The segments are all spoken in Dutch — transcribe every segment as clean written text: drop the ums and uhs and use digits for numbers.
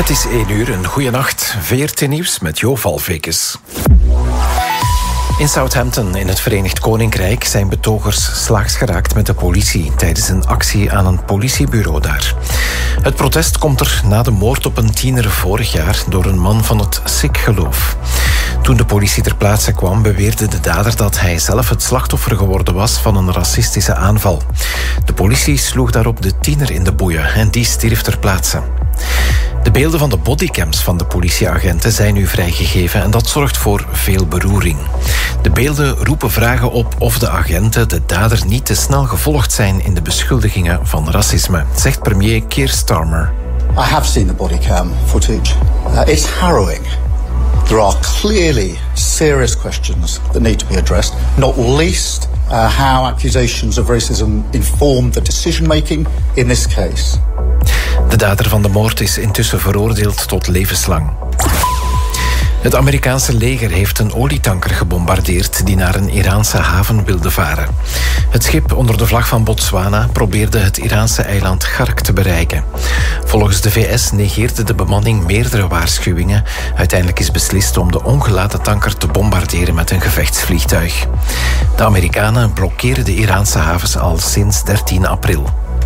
Het is 1 uur, een goeie nacht. VRT Nieuws met Jo Valvekes. In Southampton in het Verenigd Koninkrijk zijn betogers slaags geraakt met de politie tijdens een actie aan een politiebureau daar. Het protest komt er na de moord op een tiener vorig jaar door een man van het Sikh-geloof. Toen de politie ter plaatse kwam, beweerde de dader dat hij zelf het slachtoffer geworden was van een racistische aanval. De politie sloeg daarop de tiener in de boeien en die stierf ter plaatse. De beelden van de bodycams van de politieagenten zijn nu vrijgegeven en dat zorgt voor veel beroering. De beelden roepen vragen op of de agenten de dader niet te snel gevolgd zijn in de beschuldigingen van racisme, zegt premier Keir Starmer. I have seen the bodycam footage. It's harrowing. There are clearly serious questions that need to be addressed, not least how accusations of racism informed the decision-making in this case. De dader van de moord is intussen veroordeeld tot levenslang. Het Amerikaanse leger heeft een olietanker gebombardeerd die naar een Iraanse haven wilde varen. Het schip onder de vlag van Botswana probeerde het Iraanse eiland Gark te bereiken. Volgens de VS negeerde de bemanning meerdere waarschuwingen. Uiteindelijk is beslist om de ongeladen tanker te bombarderen met een gevechtsvliegtuig. De Amerikanen blokkeren de Iraanse havens al sinds 13 april.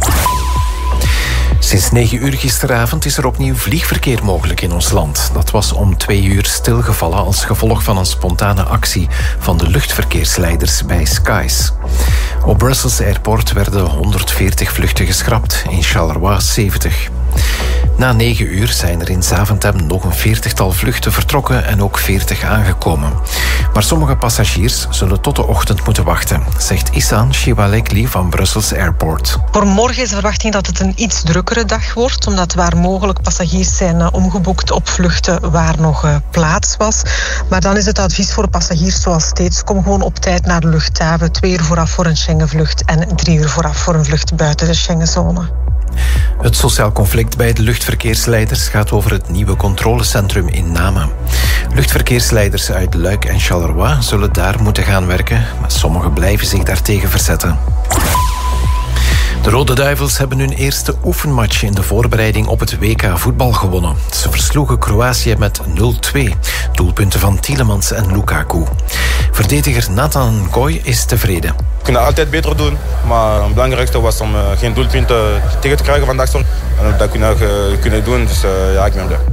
Sinds 9 uur gisteravond is er opnieuw vliegverkeer mogelijk in ons land. Dat was om 2 uur stilgevallen als gevolg van een spontane actie van de luchtverkeersleiders bij Skies. Op Brussels Airport werden 140 vluchten geschrapt, in Charleroi 70. Na 9 uur zijn er in Zaventem nog een 40-tal vluchten vertrokken en ook 40 aangekomen. Maar sommige passagiers zullen tot de ochtend moeten wachten, zegt Isan Shivalekli van Brussels Airport. Voor morgen is de verwachting dat het een iets drukkere dag wordt, omdat waar mogelijk passagiers zijn omgeboekt op vluchten waar nog plaats was. Maar dan is het advies voor passagiers zoals steeds: kom gewoon op tijd naar de luchthaven, 2 uur vooraf voor een Schengenvlucht en 3 uur vooraf voor een vlucht buiten de Schengenzone. Het sociaal conflict bij de luchtverkeersleiders gaat over het nieuwe controlecentrum in Namen. Luchtverkeersleiders uit Luik en Charleroi zullen daar moeten gaan werken, maar sommigen blijven zich daartegen verzetten. De Rode Duivels hebben hun eerste oefenmatch in de voorbereiding op het WK voetbal gewonnen. Ze versloegen Kroatië met 0-2. Doelpunten van Tielemans en Lukaku. Verdediger Nathan Koy is tevreden. We kunnen altijd beter doen, maar het belangrijkste was om geen doelpunten tegen te krijgen vandaag. En dat kunnen doen, dus ja, ik ben blij.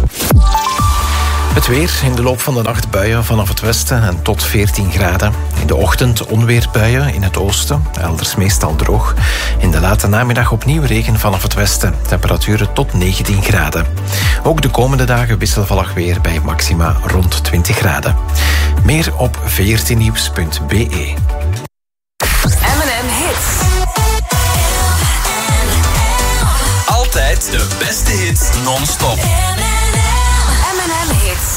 Het weer, in de loop van de nacht buien vanaf het westen en tot 14 graden. In de ochtend onweerbuien in het oosten, elders meestal droog. In de late namiddag opnieuw regen vanaf het westen. Temperaturen tot 19 graden. Ook de komende dagen wisselvallig weer bij maxima rond 20 graden. Meer op vrtnieuws.be. M&M Hits. Altijd de beste hits non-stop. M&M Hits.